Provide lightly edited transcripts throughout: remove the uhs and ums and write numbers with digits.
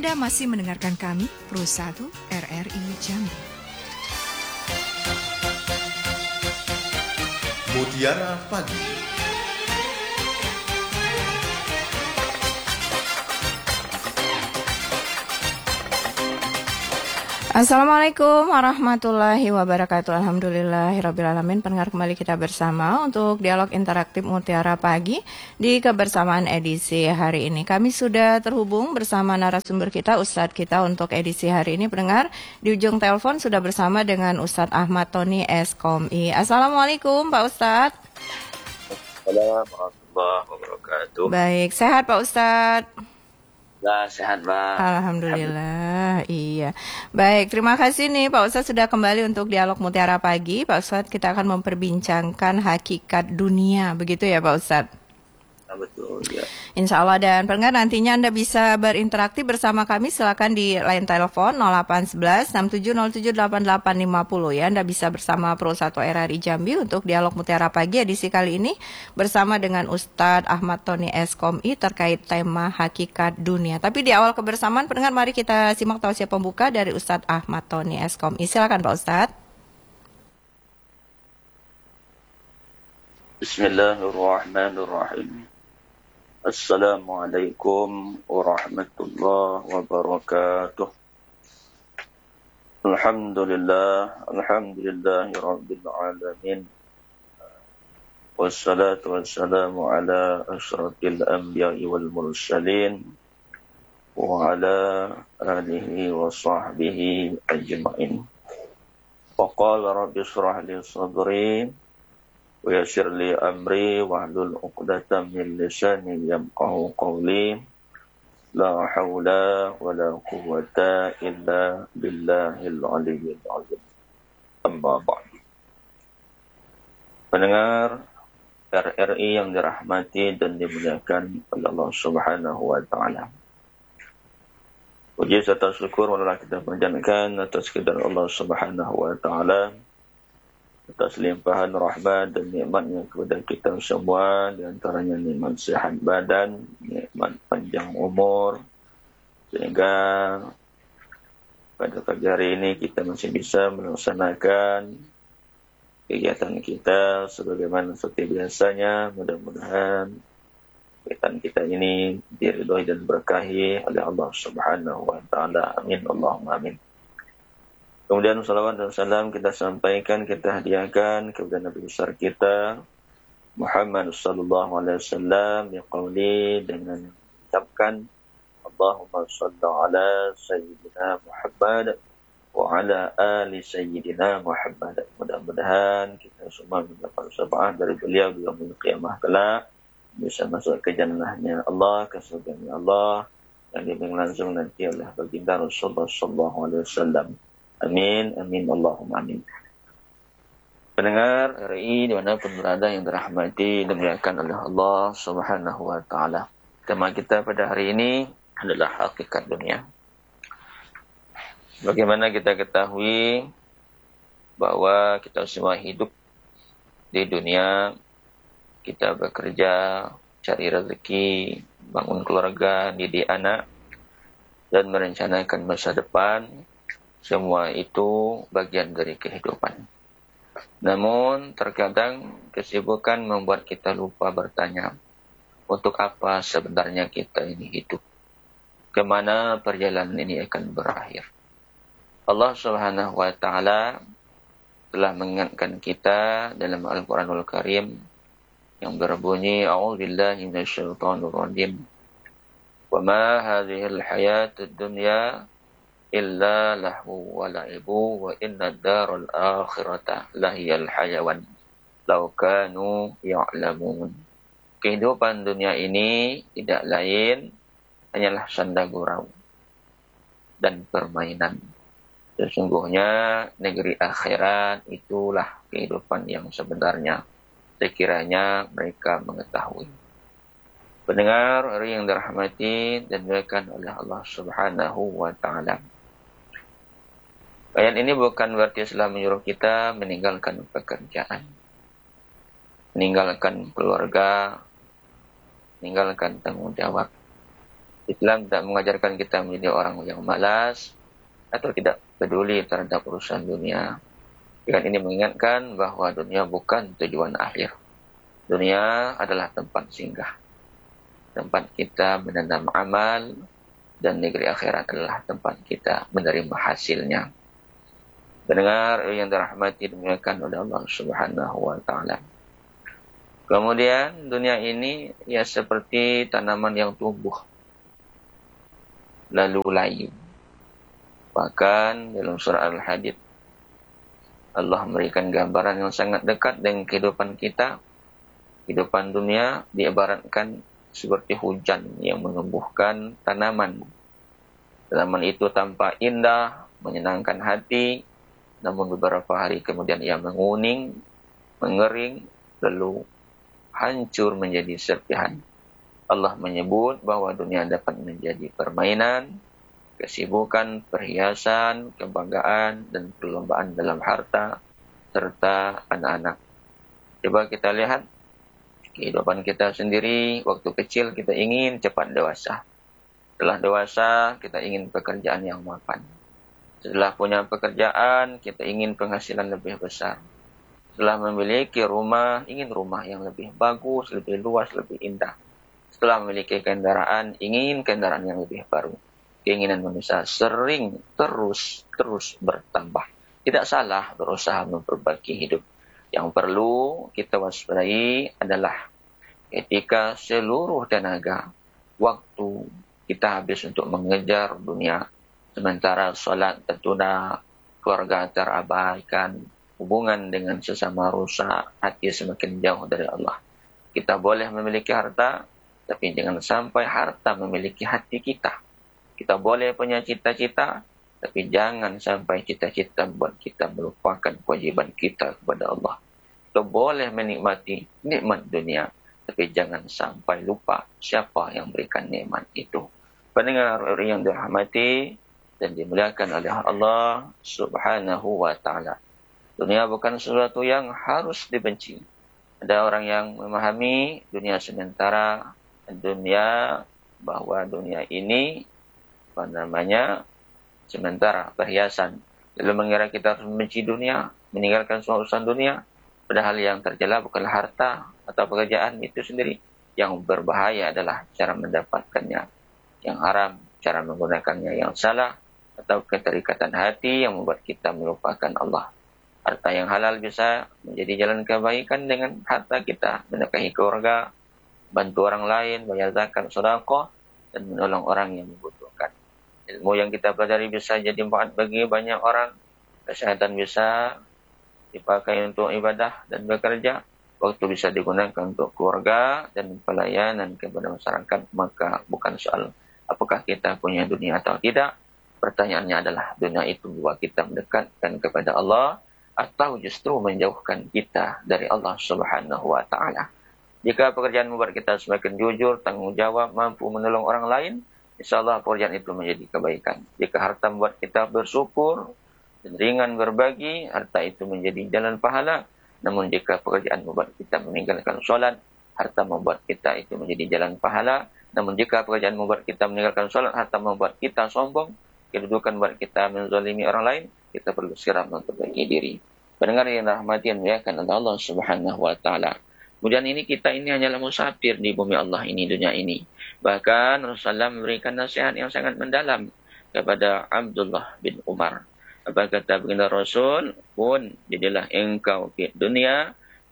Anda masih mendengarkan kami, Pro 1 RRI Jambi. Mutiara Pagi. Assalamualaikum warahmatullahi wabarakatuh. Alhamdulillahirrabbilalamin. Pendengar, kembali kita bersama untuk dialog interaktif Mutiara Pagi di kebersamaan edisi hari ini. Kami sudah terhubung bersama narasumber kita, Ustadz kita untuk edisi hari ini. Pendengar, di ujung telepon sudah bersama dengan Ustadz Ahmad Tony SKOMI. Assalamualaikum Pak Ustadz. Assalamualaikum warahmatullahi wabarakatuh. Baik, sehat Pak Ustadz? Nah, sehat, Pak. Alhamdulillah, iya. Baik, terima kasih nih Pak Ustadz sudah kembali untuk dialog Mutiara Pagi. Pak Ustadz, kita akan memperbincangkan hakikat dunia, begitu ya Pak Ustadz? Betul, ya. Insya Allah, dan pendengar nantinya Anda bisa berinteraksi bersama kami, silakan di line telepon 0811 6707 8850 ya. Anda bisa bersama Pro 1 RRI Jambi untuk dialog Mutiara Pagi edisi kali ini bersama dengan Ustadz Ahmad Tony SKOMI terkait tema hakikat dunia. Tapi di awal kebersamaan pendengar, mari kita simak tausiah pembuka dari Ustadz Ahmad Tony SKOMI. Silakan Pak Ustadz. Bismillahirrahmanirrahim. Assalamualaikum warahmatullahi wabarakatuh. Alhamdulillahi rabbil alamin. Wassalatu wassalamu ala asyrafil anbiya'i wal mursalin wa ala alihi wa sahbihi ajma'in. Wa qala rabbi shrah li sadri wa yassir li amri wahlul 'uqdatam min lisani yafqahu qawli. La haula wala quwwata illa billahil aliyyil azim. Amma ba'd. Pendengar RRI yang dirahmati dan dimuliakan oleh Allah Subhanahu wa taala. Puji serta syukur marilah kita panjatkan atas kehadirat Allah Subhanahu wa taala, atas limpahan rahmat dan nikmatnya kepada kita semua, di antaranya nikmat sehat badan, nikmat panjang umur, sehingga pada pagi hari ini kita masih bisa melaksanakan kegiatan kita sebagaimana seperti biasanya. Mudah-mudahan kegiatan kita ini diridhoi dan berkahi oleh Allah Subhanahu wa taala. Amin Allahumma amin. Kemudian salawat dan salam kita sampaikan, kita hadiahkan kepada Nabi besar kita Muhammad sallallahu alaihi wasallam biqauli, dengan mengucapkan Allahumma shalli ala sayyidina Muhammad wa ala ali sayyidina Muhammad. Mudah-mudahan kita semua mendapat syafaat dari beliau di yaumul qiyamah kelak, bisa masuk ke jannahnya Allah, ke surganya Allah, yang dibimbing langsung nanti oleh baginda Rasulullah sallallahu alaihi wasallam. Amin, amin, Allahumma amin. Pendengar RI dimanapun berada yang dirahmati dan dimuliakan oleh Allah Subhanahu wa taala. Tema kita pada hari ini adalah hakikat dunia. Bagaimana kita ketahui bahwa kita semua hidup di dunia, kita bekerja, cari rezeki, bangun keluarga, didik anak, dan merencanakan masa depan. Semua itu bagian dari kehidupan. Namun terkadang kesibukan membuat kita lupa bertanya, untuk apa sebenarnya kita ini hidup? Kemana perjalanan ini akan berakhir? Allah Subhanahu wa taala telah mengingatkan kita dalam Al-Qur'anul Karim yang berbunyi, A'udzubillahi minasyaitonir rajim. Wa ma hadhil hayatud dunya illa lahu wa la'ibu wa inna daral akhirata lahiyal hayawan law kanu ya'lamun. Kehidupan dunia ini tidak lain hanyalah sanda gurau dan permainan. Sesungguhnya negeri akhirat itulah kehidupan yang sebenarnya, sekiranya mereka mengetahui. Pendengar hari yang dirahmati dan dimuliakan oleh Allah Subhanahu wa taala. Ayat ini bukan berarti Islam menyuruh kita meninggalkan pekerjaan, meninggalkan keluarga, meninggalkan tanggung jawab. Islam tidak mengajarkan kita menjadi orang yang malas atau tidak peduli terhadap urusan dunia. Dengan ini mengingatkan bahawa dunia bukan tujuan akhir. Dunia adalah tempat singgah, tempat kita menanam amal, dan negeri akhirat adalah tempat kita menerima hasilnya. Pendengar yang dirahmati dimuliakan oleh Allah Subhanahu wa taala. Kemudian dunia ini ya seperti tanaman yang tumbuh lalu layu. Bahkan dalam surah Al-Hadid Allah memberikan gambaran yang sangat dekat dengan kehidupan kita. Kehidupan dunia diibaratkan seperti hujan yang menumbuhkan tanaman. Tanaman itu tampak indah, menyenangkan hati, namun beberapa hari kemudian ia menguning, mengering, lalu hancur menjadi serpihan. Allah menyebut bahawa dunia dapat menjadi permainan, kesibukan, perhiasan, kebanggaan, dan perlombaan dalam harta, serta anak-anak. Coba kita lihat kehidupan kita sendiri. Waktu kecil kita ingin cepat dewasa. Setelah dewasa, kita ingin pekerjaan yang mapan. Setelah punya pekerjaan, kita ingin penghasilan lebih besar. Setelah memiliki rumah, ingin rumah yang lebih bagus, lebih luas, lebih indah. Setelah memiliki kendaraan, ingin kendaraan yang lebih baru. Keinginan manusia sering terus bertambah. Tidak salah berusaha memperbaiki hidup. Yang perlu kita waspadai adalah ketika seluruh tenaga, waktu kita habis untuk mengejar dunia, sementara solat tertunda, keluarga terabaikan, hubungan dengan sesama rusak, hati semakin jauh dari Allah. Kita boleh memiliki harta, tapi jangan sampai harta memiliki hati kita. Kita boleh punya cita-cita, tapi jangan sampai cita-cita buat kita melupakan kewajiban kita kepada Allah. Kita boleh menikmati nikmat dunia, tapi jangan sampai lupa siapa yang berikan nikmat itu. Pendengar yang dirahmati dan dimuliakan oleh Allah Subhanahu wa taala. Dunia bukan sesuatu yang harus dibenci. Ada orang yang memahami dunia sementara, bahwa dunia ini sementara, perhiasan. Lalu mengira kita harus membenci dunia, meninggalkan semua urusan dunia, padahal yang tercela bukanlah harta atau pekerjaan itu sendiri. Yang berbahaya adalah cara mendapatkannya yang haram, cara menggunakannya yang salah, atau keterikatan hati yang membuat kita melupakan Allah. Harta yang halal bisa menjadi jalan kebaikan dengan harta kita, menafkahi keluarga, bantu orang lain, bayar zakat, sedekah, dan menolong orang yang membutuhkan. Ilmu yang kita pelajari bisa jadi manfaat bagi banyak orang. Kesehatan bisa dipakai untuk ibadah dan bekerja. Waktu bisa digunakan untuk keluarga dan pelayanan kepada masyarakat. Maka bukan soal apakah kita punya dunia atau tidak. Pertanyaannya adalah dunia itu membuat kita mendekatkan kepada Allah atau justru menjauhkan kita dari Allah Subhanahu wa taala. Jika pekerjaan membuat kita semakin jujur, tanggung jawab, mampu menolong orang lain, insyaAllah pekerjaan itu menjadi kebaikan. Jika harta membuat kita bersyukur dan ringan berbagi, harta itu menjadi jalan pahala. Namun jika pekerjaan membuat kita meninggalkan solat, harta membuat kita itu menjadi jalan pahala. Namun jika pekerjaan membuat kita meninggalkan solat, harta membuat kita sombong, kedudukan membuat kita menzalimi orang lain, kita perlu segera memperbaiki diri. Pendengar yang dirahmati dan dimuliakan oleh Allah Subhanahu wa taala. Kemudian kita ini hanyalah musafir di bumi Allah ini, dunia ini. Bahkan Rasulullah memberikan nasihat yang sangat mendalam kepada Abdullah bin Umar. Apa kata baginda Rasul? Pun jadilah engkau di dunia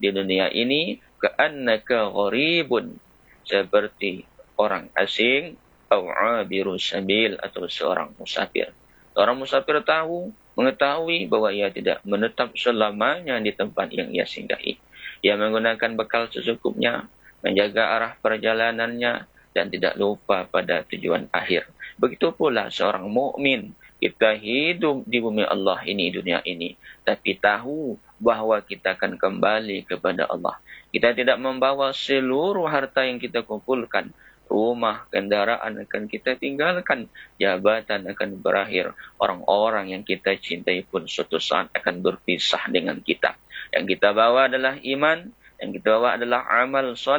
ini ka'annaka gharibun, seperti orang asing, au 'abiru sabil, atau seorang musafir. Orang musafir mengetahui bahwa ia tidak menetap selamanya di tempat yang ia singgahi. Ia menggunakan bekal secukupnya, menjaga arah perjalanannya, dan tidak lupa pada tujuan akhir. Begitu pula seorang mukmin, kita hidup di bumi Allah ini, dunia ini, tapi tahu bahawa kita akan kembali kepada Allah. Kita tidak membawa seluruh harta yang kita kumpulkan. Rumah, kendaraan akan kita tinggalkan, jabatan akan berakhir, orang-orang yang kita cintai pun suatu saat akan berpisah dengan kita. Yang kita bawa adalah iman, yang kita bawa adalah amal soleh,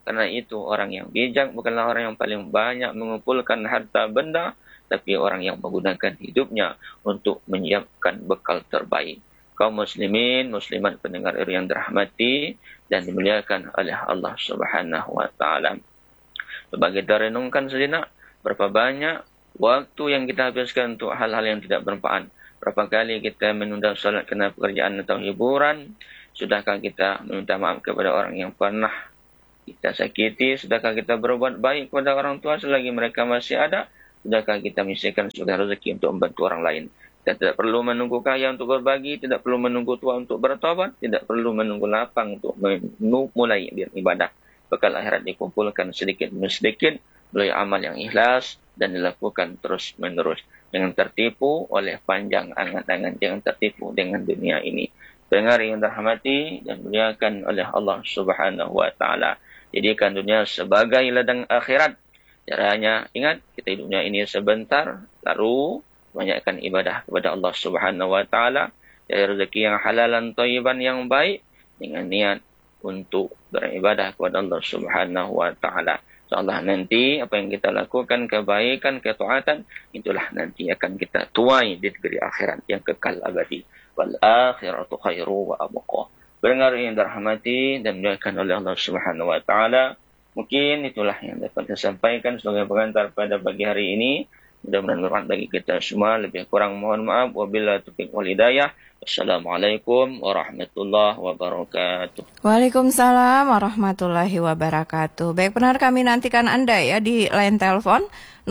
Karena itu orang yang bijak bukanlah orang yang paling banyak mengumpulkan harta benda, tapi orang yang menggunakan hidupnya untuk menyiapkan bekal terbaik. Kaum muslimin, muslimat pendengar yang dirahmati dan dimuliakan oleh Allah Subhanahu wa taala. Coba kita renungkan sejenak, berapa banyak waktu yang kita habiskan untuk hal-hal yang tidak bermanfaat. Berapa kali kita menunda salat kerana pekerjaan atau hiburan? Sudahkah kita meminta maaf kepada orang yang pernah kita sakiti? Sudahkah kita berbuat baik kepada orang tua selagi mereka masih ada? Sudahkah kita menyisihkan segala rezeki untuk membantu orang lain? Kita tidak perlu menunggu kaya untuk berbagi, tidak perlu menunggu tua untuk bertobat, tidak perlu menunggu lapang untuk mulai beribadah. Bekal akhirat dikumpulkan sedikit demi sedikit melalui amal yang ikhlas dan dilakukan terus menerus. Jangan tertipu oleh panjang angan-angan, jangan tertipu dengan dunia ini. Pendengar yang dirahmati dan dimuliakan oleh Allah Subhanahu wa taala. Jadikan dunia sebagai ladang akhirat. Caranya ingat, kita hidupnya ini sebentar, lalu banyakkan ibadah kepada Allah Subhanahu wa taala, cari rezeki yang halal dan thayyiban yang baik dengan niat untuk beribadah kepada Allah Subhanahu wa taala. InsyaAllah nanti apa yang kita lakukan, kebaikan, ketaatan, itulah nanti akan kita tuai di negeri akhirat yang kekal abadi. Wal akhiratu khairu wa abqa. Pendengar yang dirahmati dan dimuliakan oleh Allah Subhanahu wa taala, mungkin itulah yang dapat saya sampaikan sebagai pengantar pada pagi hari ini. Mudah-mudahan bermanfaat bagi kita semua. Lebih kurang mohon maaf. Wabillahi taufiq wal hidayah. Assalamualaikum warahmatullahi wabarakatuh. Waalaikumsalam warahmatullahi wabarakatuh. Baik, benar, kami nantikan Anda ya di line telepon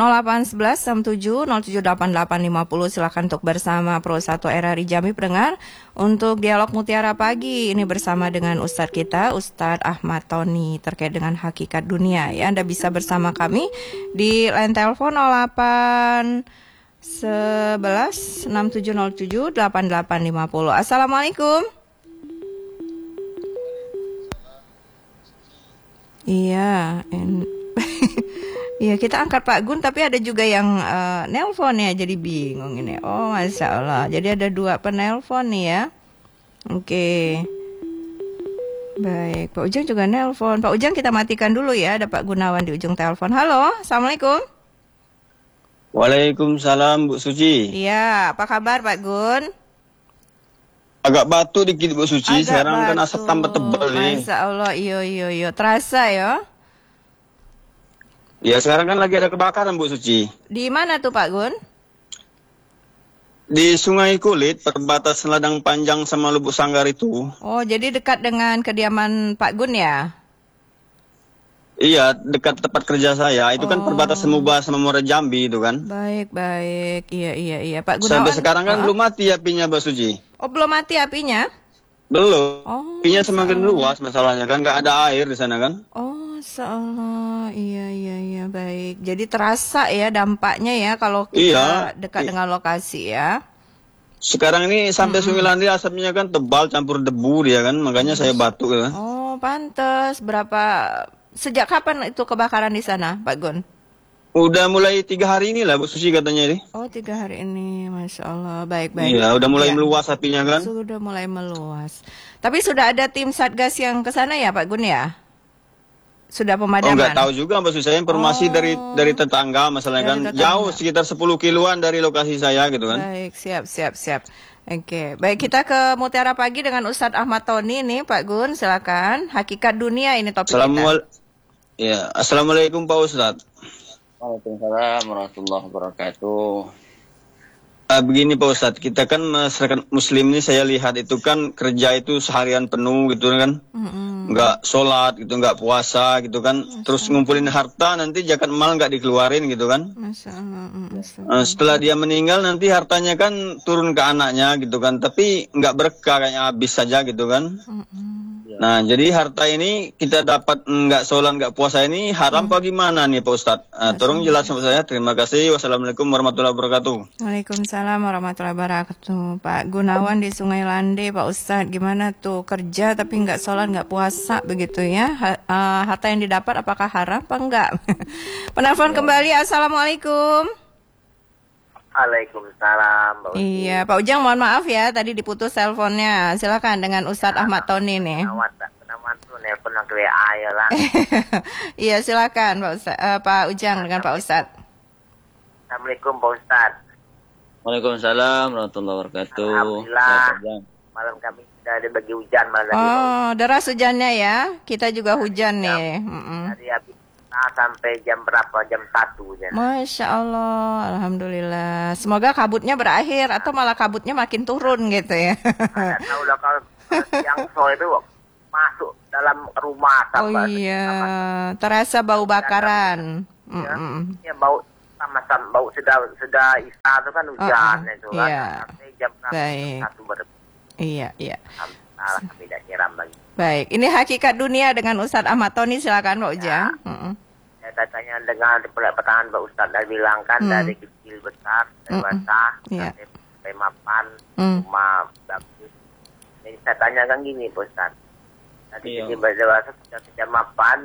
0811 67 078850. Silakan untuk bersama Pro 1 RRI Jambi pendengar untuk dialog Mutiara Pagi ini bersama dengan Ustadz kita, Ustadz Ahmad Tony, terkait dengan hakikat dunia ya. Anda bisa bersama kami di line telepon 0811 6707 8850. Assalamualaikum. Iya, iya, kita angkat Pak Gun, tapi ada juga yang nelpon ya, jadi bingung ini. Oh, Masya Allah, jadi ada 2 penelpon nih ya. Oke. Baik, Pak Ujang juga nelpon. Pak Ujang kita matikan dulu ya, ada Pak Gunawan di ujung telepon. Halo, Assalamualaikum. Waalaikumsalam Bu Suci. Iya, apa kabar Pak Gun? Agak batuk dikit Bu Suci, Agak sekarang kan asap tambah tebal nih. Masya Allah, iyo, terasa ya. Ya sekarang kan lagi ada kebakaran Bu Suci. Di mana tuh Pak Gun? Di Sungai Kulit, perbatasan Ladang Panjang sama Lubuk Sanggar itu. Oh, jadi dekat dengan kediaman Pak Gun ya? Iya, dekat tempat kerja saya. Itu kan perbatasan Mubah sama Muara Jambi itu kan. Baik. Iya. Pak Gunawan. Sampai sekarang kan belum mati apinya Bu Suci. Oh, belum mati apinya? Belum. Oh, apinya semakin luas masalahnya kan, nggak ada air di sana kan. Oh, salah. Iya, baik. Jadi terasa ya dampaknya ya kalau kita dekat dengan lokasi ya. Sekarang ini sampai Sungai Landi asapnya kan tebal campur debu dia kan, makanya saya batuk ya. Oh, pantes. Sejak kapan itu kebakaran di sana, Pak Gun? Udah mulai 3 hari ini lah Bu Suci katanya ini. Oh, 3 hari ini, Masya Allah. Baik. Iya, udah mulai meluas apinya kan. Sudah mulai meluas. Tapi sudah ada tim Satgas yang ke sana ya Pak Gun ya? Sudah pemadaman? Oh, nggak tahu juga maksud saya, informasi dari tetangga masalahnya kan. Jauh sekitar 10 kiloan dari lokasi saya gitu kan. Baik, siap. Oke, baik, kita ke Mutiara Pagi dengan Ustadz Ahmad Tony nih Pak Gun, silakan. Hakikat dunia ini topik kita. Ya, Assalamualaikum Pak Ustadz. Waalaikumsalam warahmatullahi wabarakatuh. Begini Pak Ustadz, kita kan masyarakat muslim ini saya lihat itu kan kerja itu seharian penuh gitu kan. Nggak sholat gitu, nggak puasa gitu kan. Terus ngumpulin harta, nanti zakat mal nggak dikeluarin gitu kan. Setelah dia meninggal nanti hartanya kan turun ke anaknya gitu kan. Tapi nggak berkah, kayaknya habis saja gitu kan. Nah, jadi harta ini kita dapat nggak sholat, nggak puasa ini haram apa gimana nih Pak Ustadz? Tolong jelaskan sama saya. Terima kasih. Wassalamualaikum warahmatullahi wabarakatuh. Waalaikumsalam warahmatullahi wabarakatuh. Pak Gunawan di Sungai Lande, Pak Ustadz, gimana tuh kerja tapi nggak sholat, nggak puasa begitu ya? Harta yang didapat apakah haram apa enggak? Penelpon kembali. Assalamualaikum. Waalaikumsalam. Iya, Pak Ujang mohon maaf ya tadi diputus teleponnya. Silakan dengan Ustadz Ahmad Tony nih. mantu nelpon ke WA ya lah. Iya, silakan Pak Ustaz, Pak Ujang dengan Pak Ustaz. Assalamualaikum Pak Ustaz. Waalaikumsalam warahmatullahi wabarakatuh. Alhamdulillah. Pak Ujang. Malam kami sudah ada bagi hujan malam tadi. Oh, deras hujannya ya. Kita juga hujan nih. Dari habis sampai jam berapa? Jam 1 hujan. Masya Allah, Alhamdulillah. Semoga kabutnya berakhir atau malah kabutnya makin turun gitu ya. Tidak tahu lah kalau siang sore itu masuk dalam rumah Oh iya, terasa bau bakaran. Ya bau sama-sama bau sudah isya itu kan hujan itu kan. Iya. Sampai jam Baik. 1 baru. Iya. Alhamdulillah tidak nyiram lagi. Baik, ini hakikat dunia dengan Ustadz Ahmad Tony, silakan Pak Ujang. Saya katanya dengan pertanyaan Pak Ustadz dah bilang kan dari kecil besar dewasa sampai mapan rumah bagus. Jadi saya tanyakan gini Pak Ustadz. Tadi kecil dewasa sudah mapan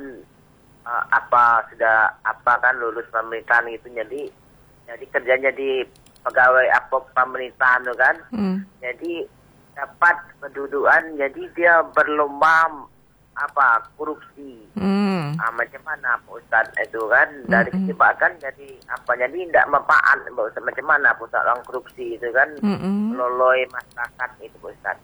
apa kan lulus pemerintahan gitu jadi kerjanya di pegawai pemerintahan tuh kan. Jadi dapat kedudukan jadi dia berlomba korupsi. Macam mana Pak Ustaz itu kan dari kecebakan jadi tidak manfaat Pak Ustaz. Macam mana Pak Ustaz orang korupsi itu kan meloloi masyarakat itu Pak Ustaz.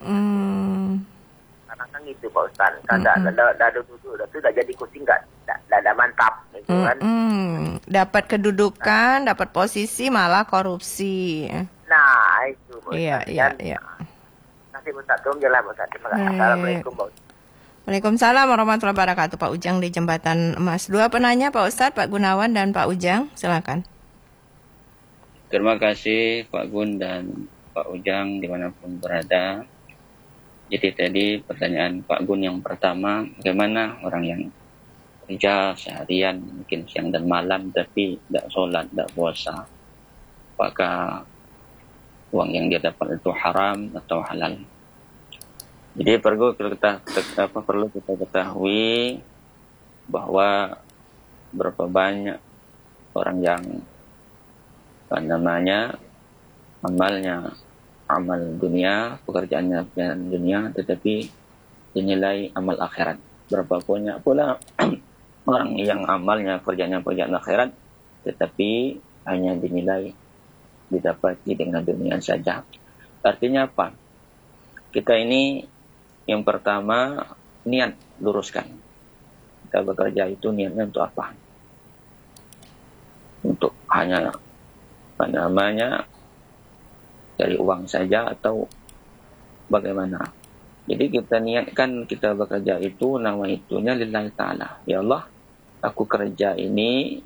Karena kan gitu Pak Ustaz. Kan dah duduk dah jadi kursi dah mantap gitu kan. Dapat kedudukan, dapat posisi malah korupsi. Nah, itu Pak Ustaz. Iya. Nanti Pak Ustaz tolong jalan Pak Ustaz. Terima kasih. Assalamualaikum Pak Ustaz. Waalaikumsalam warahmatullahi wabarakatuh. Pak Ujang di Jembatan Emas. Dua penanya Pak Ustadz, Pak Gunawan dan Pak Ujang. Silakan. Terima kasih Pak Gun dan Pak Ujang dimanapun berada. Jadi tadi pertanyaan Pak Gun yang pertama, bagaimana orang yang kerja seharian mungkin siang dan malam tapi tidak sholat, tidak puasa, apakah uang yang dia dapat itu haram atau halal? Jadi perlu kita ketahui bahwa berapa banyak orang yang amalnya amal dunia, pekerjaannya dunia, tetapi dinilai amal akhirat. Berapa banyak pula orang yang amalnya pekerjaannya pekerjaan akhirat, tetapi hanya dinilai didapati dengan dunia saja. Artinya apa? Kita ini yang pertama niat luruskan. Kita bekerja itu niatnya untuk apa? Untuk hanya dari uang saja atau bagaimana? Jadi kita niatkan kita bekerja itu nama itunya lillahi ta'ala. Ya Allah, aku kerja ini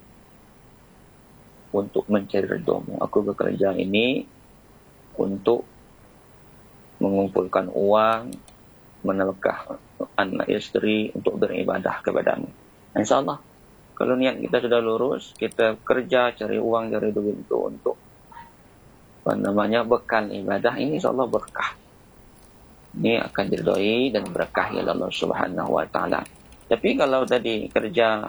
untuk mencari ridhomu. Aku bekerja ini untuk mengumpulkan uang, menafkah anak istri untuk beribadah kepadamu. Insya Allah, kalau niat kita sudah lurus, kita kerja cari uang cari duit itu untuk bekal ibadah, ini insya Allah berkah. Ini akan diridhoi dan berkah ya Allah Subhanahu wa taala. Tapi kalau tadi kerja,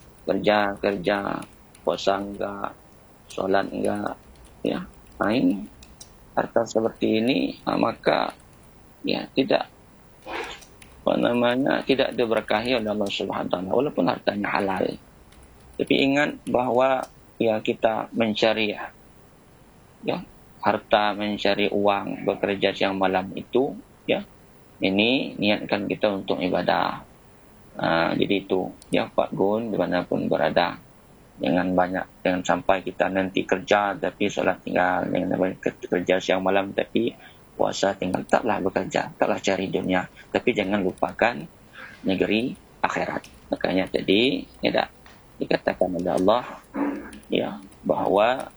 puasa enggak, sholat enggak, ya, nah ini harta seperti ini, maka ya tidak diberkahi oleh Allah Subhanahu wa taala walaupun hartanya halal. Tapi ingat bahwa ya kita mencari harta, mencari uang, bekerja siang malam itu ya ini niatkan kita untuk ibadah. Jadi itu ya Pak Gun dimanapun berada, jangan sampai kita nanti kerja tapi sholat tinggal, jangan kerja siang malam tapi puasa tinggal. Taklah bekerja, taklah cari dunia, tapi jangan lupakan negeri akhirat. Makanya tadi dikatakan oleh Allah ya bahwa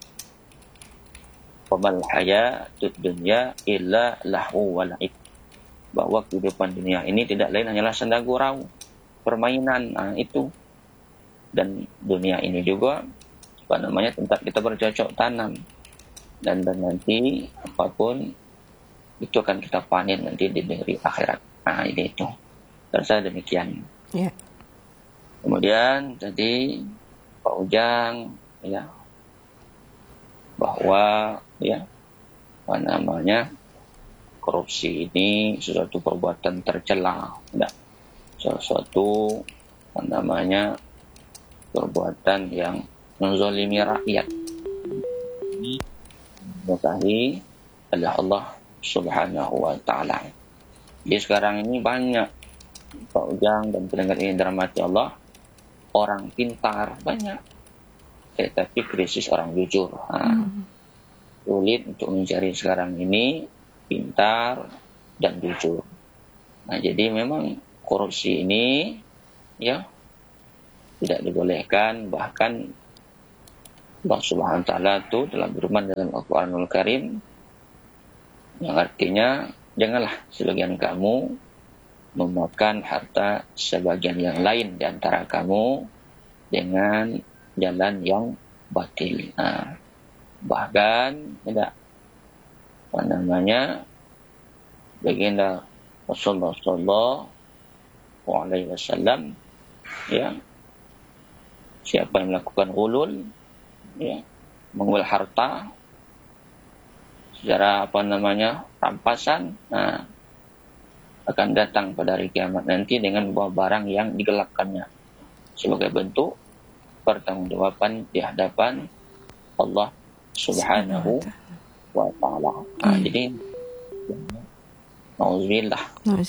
wamal hayatud dunya illa lahu wa la'ib, bahwa kehidupan dunia ini tidak lain hanyalah senda gurau, permainan, itu. Dan dunia ini juga tempat kita bercocok tanam, dan nanti apapun itu akan kita panen nanti di negeri akhirat. Ini itu. Terasa demikian. Ya. Kemudian tadi Pak Ujang ya bahwa korupsi ini sesuatu perbuatan tercela. sesuatu perbuatan yang menzalimi rakyat. Mengetahui oleh Allah Subhanahu wa Ta'ala. Jadi sekarang ini banyak Pak Ujang dan pendengar ini dirahmati Allah, orang pintar banyak, tetapi krisis orang jujur. Sulit untuk mencari sekarang ini pintar dan jujur. Nah, jadi memang korupsi ini ya tidak dibolehkan, bahkan Allah Subhanahu wa Ta'ala itu dalam firman dalam Al-Qur'anul Karim yang artinya janganlah sebagian kamu memakan harta sebagian yang lain di antara kamu dengan jalan yang batil. Nah, bahkan tidak baginda Rasulullah sallallahu alaihi wasallam ya, siapa yang melakukan ghulul ya, mengambil harta secara rampasan, nah, akan datang pada hari kiamat nanti dengan membawa barang yang digelapkannya sebagai bentuk pertanggungjawaban di hadapan Allah Subhanahu wa Ta'ala. Nah, jadi nauzubillah.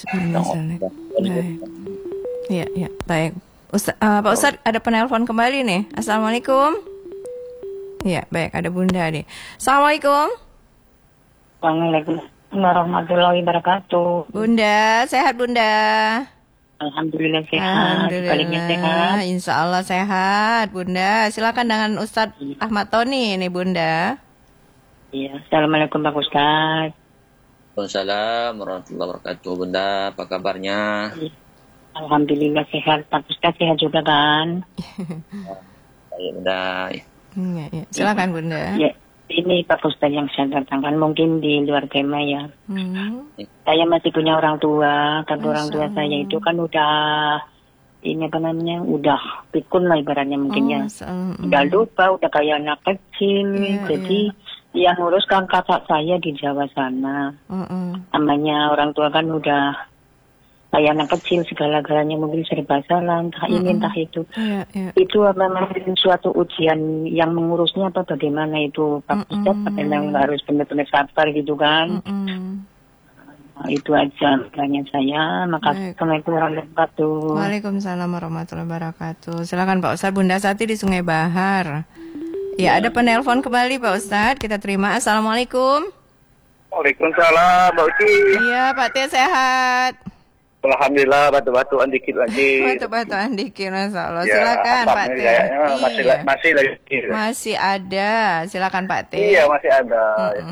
Ya, baik. Pak Ustadz, ada penelpon kembali nih. Assalamualaikum. Ya, baik, ada Bunda nih. Assalamualaikum. Waalaikumsalam warahmatullahi wabarakatuh. Bunda, sehat Bunda? Alhamdulillah sehat. Sebaliknya sehat. Insya Allah sehat Bunda. Silakan dengan Ustadz Ahmad Tony ini Bunda. Iya, Assalamualaikum Pak Ustadz. Waalaikumsalam warahmatullahi wabarakatuh. Bunda, apa kabarnya? Alhamdulillah sehat. Pak Ustadz sehat juga kan? Baik Bunda. Ya. Silakan Bunda. Ya, ini Pak Ustadz yang saya datangkan mungkin di luar tema ya. Saya masih punya orang tua, tapi orang tua saya itu kan udah udah pikun lah ibaratnya mungkin ya. Udah lupa, udah kayak anak kecil. Jadi yang nguruskan kakak saya di Jawa sana. Namanya orang tua kan udah kayak anak kecil, segala-galanya mungkin serba salah, entah ini entah itu. Itu memang suatu ujian yang mengurusnya apa bagaimana itu Pak Ustadz, memang harus benar-benar sabar gitu kan. Nah, itu aja tanya saya. Makasih. Assalamualaikum warahmatullahi wabarakatuh. Waalaikumsalam warahmatullahi wabarakatuh. Silakan Pak Ustadz. Bunda Sati di Sungai Bahar. Ya, ada penelpon kembali Pak Ustadz. Kita terima. Assalamualaikum. Waalaikumsalam Mbak Uci. Iya Pak Tia sehat. Alhamdulillah, batu-batuan dikit lagi. Batu-batuan dikit, Masya Allah. Ya, silakan Pak T. Masih lagi. Masih ada. Silakan Pak T. Iya, masih ada.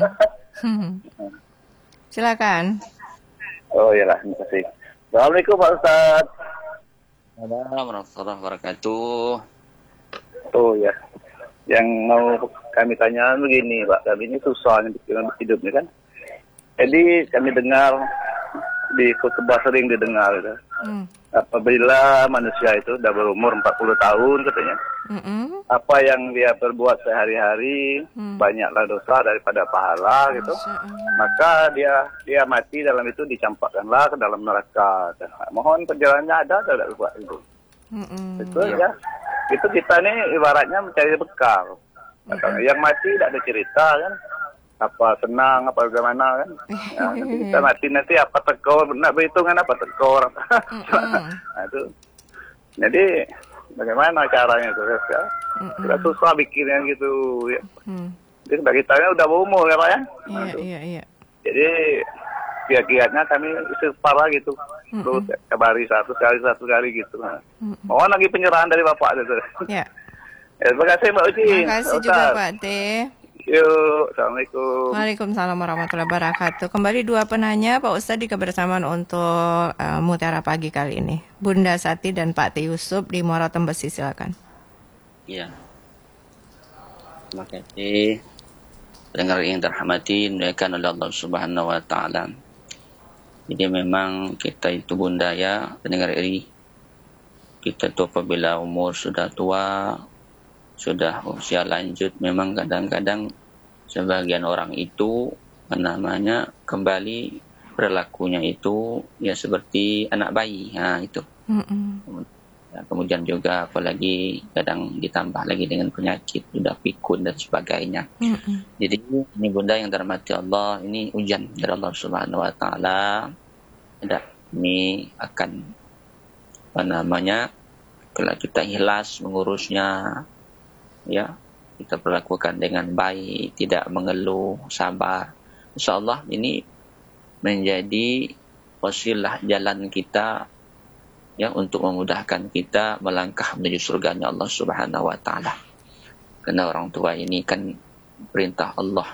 Silakan. Oh iyalah, terima kasih. Assalamualaikum Pak Ustadz. Assalamualaikum warahmatullahi wabarakatuh. Oh ya, yang mau kami tanya begini Pak, kami ini susah hidupnya kan. Jadi kami dengar di khutbah sering didengar gitu. Apabila manusia itu sudah berumur 40 tahun katanya, apa yang dia perbuat sehari-hari banyaklah dosa daripada pahala gitu, maka dia mati dalam itu dicampakkanlah ke dalam neraka. Mohon perjalanannya ada atau tidak buat itu? Itu ya. Itu kita nih ibaratnya mencari bekal. Yang mati tidak ada cerita kan. Apa senang apa bagaimana kan, nah, kita nanti apa tekor, nak berhitungan apa tekor. Nah, itu jadi bagaimana caranya itu ya, kita susah bikinnya gitu ya. Jadi sebagai kita udah berumur ya Pak ya. Iya. Jadi kiat-kiatnya kami istighfar gitu, terus kabari satu kali gitu. Mohon lagi penyerahan dari Bapak itu. Ya. Terima kasih Mbak Uci. Terima kasih juga Pak T. Yuk, Assalamualaikum. Waalaikumsalam warahmatullahi wabarakatuh. Kembali dua penanya Pak Ustadz di kebersamaan untuk Mutiara Pagi kali ini. Bunda Sati dan Pak T. Yusuf di Muara Tembesi, silakan. Iya. Terima kasih. Pendengar yang terhormati, dimuliakan oleh Allah Subhanahu wa Ta'ala. Jadi memang kita itu Bunda ya, pendengar ini. Kita itu apabila umur sudah tua, sudah usia lanjut, memang kadang-kadang sebagian orang itu kembali perilakunya itu ya seperti anak bayi. Nah itu Kemudian juga apalagi kadang ditambah lagi dengan penyakit, sudah pikun dan sebagainya. Jadi ini bunda yang dirahmati Allah, ini ujian dari Allah Subhanahu Wa Taala. Ini akan kalau kita ikhlas mengurusnya, ya kita perlakukan dengan baik, tidak mengeluh, sabar. InsyaAllah ini menjadi wasilah jalan kita, ya, untuk memudahkan kita melangkah menuju surganya Allah Subhanahu Wa Taala. Karena orang tua ini kan perintah Allah